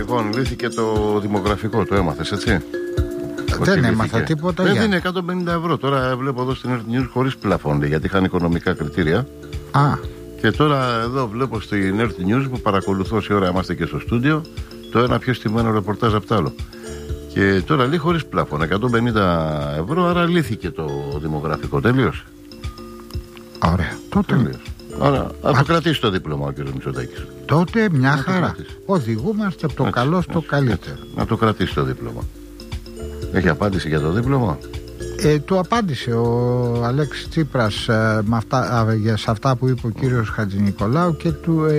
Λοιπόν, λύθηκε το δημογραφικό, το έμαθες, έτσι? Δεν έμαθα τίποτα. Δεν είναι 150 ευρώ. Τώρα βλέπω εδώ στην Earth News χωρίς πλαφόν, γιατί είχαν οικονομικά κριτήρια. Και τώρα εδώ βλέπω στην Earth News που παρακολουθώ όση ώρα είμαστε και στο στούντιο, το ένα πιο στημένο ρεπορτάζ απ' τ' άλλο. Και τώρα λέει χωρίς πλαφόν, 150 ευρώ, άρα λύθηκε το δημογραφικό. Τελείωσε. Ωραία. Τότε. Άρα, θα το κρατήσει το δίπλωμα ο κ. Μητσοτάκης. Τότε μια χαρά. Οδηγούμαστε από το καλό στο καλύτερο. Να το κρατήσει το δίπλωμα. Έχει απάντηση για το δίπλωμα? Του απάντησε ο Αλέξης Τσίπρας σε αυτά που είπε ο κύριος Χατζηνικολάου και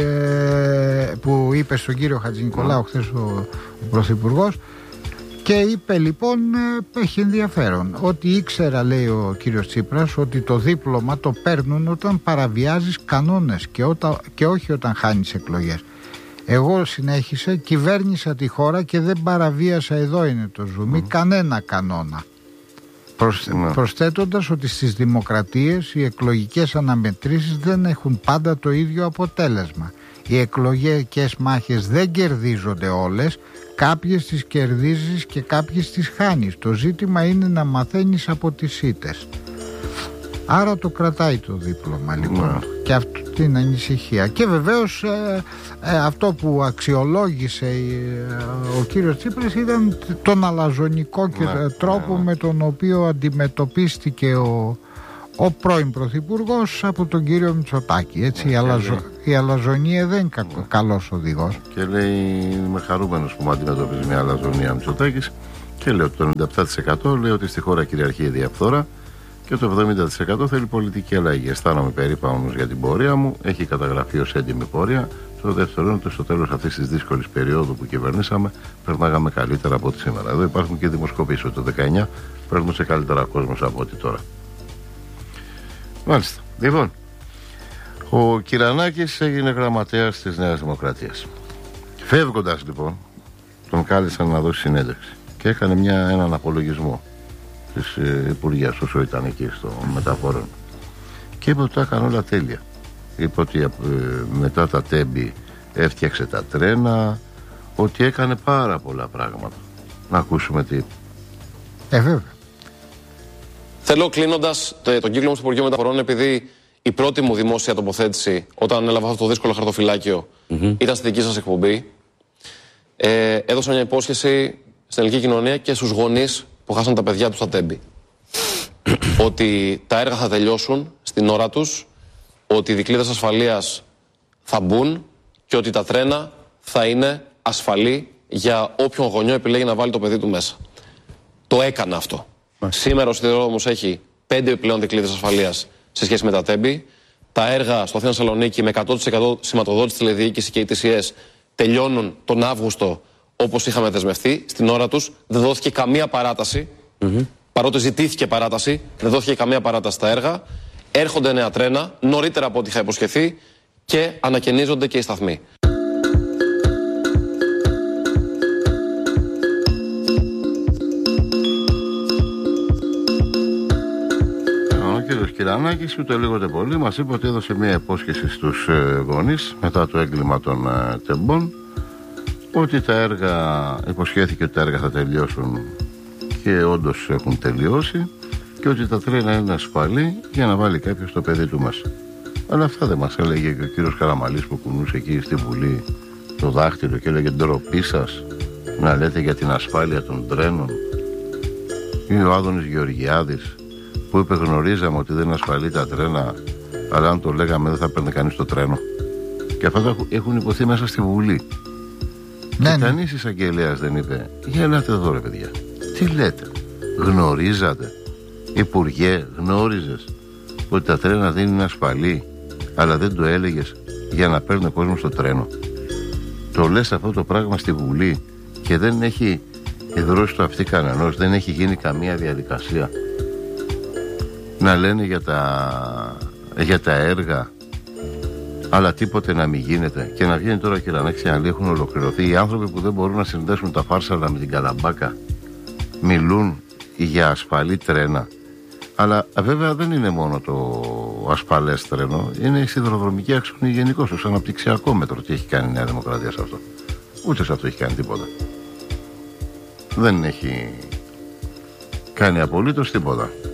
που είπε στον κύριο Χατζηνικολάου χθες ο Πρωθυπουργός. Και είπε λοιπόν, έχει ενδιαφέρον, ότι ήξερα, λέει ο κύριος Τσίπρας, ότι το δίπλωμα το παίρνουν όταν παραβιάζεις κανόνες και όχι όταν χάνεις εκλογές. Εγώ, συνέχισε, κυβέρνησα τη χώρα και δεν παραβίασα, εδώ είναι το ζουμί, κανένα κανόνα. Προσθέτοντας ότι στις δημοκρατίες οι εκλογικές αναμετρήσεις δεν έχουν πάντα το ίδιο αποτέλεσμα. Οι εκλογικές μάχες δεν κερδίζονται όλες, κάποιες τις κερδίζεις και κάποιες τις χάνεις. Το ζήτημα είναι να μαθαίνεις από τις ήττες. Άρα το κρατάει το δίπλωμα λοιπόν. Και αυτή την ανησυχία. Και βεβαίως αυτό που αξιολόγησε ο κύριος Τσίπρας ήταν τον αλαζονικό τρόπο με τον οποίο αντιμετωπίστηκε ο πρώην Πρωθυπουργός από τον κύριο Μητσοτάκη. Έτσι, η αλαζονία δεν είναι καλός οδηγός. Και λέει, είμαι χαρούμενος που μου αντιμετωπίζει μια αλαζονία Μητσοτάκης, και λέει ότι το 97% λέει ότι στη χώρα κυριαρχεί η διαφθόρα και το 70% θέλει πολιτική αλλαγή. Αισθάνομαι περήφανος για την πορεία μου, έχει καταγραφεί ως έντιμη πορεία. Το δεύτερο είναι ότι στο τέλος αυτής της δύσκολης περίοδου που κυβερνήσαμε, περνάγαμε καλύτερα από ό,τι σήμερα. Εδώ υπάρχουν και δημοσκοπήσεις ότι το 19 περνούσε καλύτερα κόσμος από ό,τι τώρα. Μάλιστα. Λοιπόν, ο Κυρανάκης έγινε γραμματέας της Νέας Δημοκρατίας. Φεύγοντας λοιπόν, τον κάλεσαν να δώσει συνέντευξη και έκανε έναν απολογισμό της Υπουργείας όσο ήταν εκεί στο μεταφορών. Και είπε ότι τα έκανε όλα τέλεια. Είπε ότι μετά τα τέμπη έφτιαξε τα τρένα, ότι έκανε πάρα πολλά πράγματα. Να ακούσουμε τι είπε. Βέβαια. Θέλω, κλείνοντας τον κύκλο μου στο Υπουργείο Μεταφορών, επειδή η πρώτη μου δημόσια τοποθέτηση όταν έλαβα αυτό το δύσκολο χαρτοφυλάκιο ήταν στη δική σας εκπομπή, έδωσα μια υπόσχεση στην ελληνική κοινωνία και στους γονείς που χάσαν τα παιδιά τους στα τέμπη. Ότι τα έργα θα τελειώσουν στην ώρα τους, ότι οι δικλείδες ασφαλείας θα μπουν και ότι τα τρένα θα είναι ασφαλή για όποιον γονιό επιλέγει να βάλει το παιδί του μέσα. Το έκανα αυτό. Σήμερα ο σιδηρόδρομος έχει 5 επιπλέον δικλείδες ασφαλείας σε σχέση με τα τέμπη. Τα έργα στο Αθήνα Θεσσαλονίκη με 100% σηματοδότηση τηλεδιοίκηση και η TCS τελειώνουν τον Αύγουστο όπως είχαμε δεσμευτεί. Στην ώρα τους δεν δόθηκε καμία παράταση. Παρότι ζητήθηκε παράταση, δεν δόθηκε καμία παράταση στα έργα. Έρχονται νέα τρένα νωρίτερα από ό,τι είχα υποσχεθεί και ανακαινίζονται και οι σταθμοί. Ο κύριος Κυρανάκης, ούτε λίγο ούτε πολύ, μας είπε ότι έδωσε μια υπόσχεση στους γονείς μετά το έγκλημα των τεμπών, ότι τα έργα, υποσχέθηκε ότι τα έργα θα τελειώσουν και όντως έχουν τελειώσει, και ότι τα τρένα είναι ασφαλή για να βάλει κάποιος το παιδί του μέσα. Αλλά αυτά δεν μας έλεγε και ο κύριος Καραμαλής που κουνούσε εκεί στη Βουλή το δάχτυλο και έλεγε ντροπή σας να λέτε για την ασφάλεια των τρένων? Ή ο Άδωνης Γεωργιάδης που είπε γνωρίζαμε ότι δεν είναι ασφαλή τα τρένα, αλλά αν το λέγαμε δεν θα παίρνει κανείς το τρένο. Και αυτά έχουν υποθεί μέσα στη Βουλή. Και κανείς εισαγγελέας δεν είπε για ελάτε εδώ ρε παιδιά, τι λέτε, γνωρίζατε? Υπουργέ, γνώριζες ότι τα τρένα δεν είναι ασφαλή, αλλά δεν το έλεγες για να παίρνει ο κόσμος στο τρένο? Το λες αυτό το πράγμα στη Βουλή και δεν έχει εδρώσει το αυτί κανενός, δεν έχει γίνει καμία διαδικασία να λένε για τα έργα, αλλά τίποτε να μην γίνεται? Και να βγαίνει τώρα και να λέξει αν έχουν ολοκληρωθεί οι άνθρωποι που δεν μπορούν να συνδέσουν τα Φάρσαλα με την Καλαμπάκα, μιλούν για ασφαλή τρένα. Αλλά βέβαια δεν είναι μόνο το ασφαλές τρένο, είναι η σιδηροδρομική αξονή γενικώς, ως αναπτυξιακό μέτρο. Τι έχει κάνει η Νέα Δημοκρατία σε αυτό? Ούτε σε αυτό έχει κάνει τίποτα. Δεν έχει κάνει απολύτως τίποτα.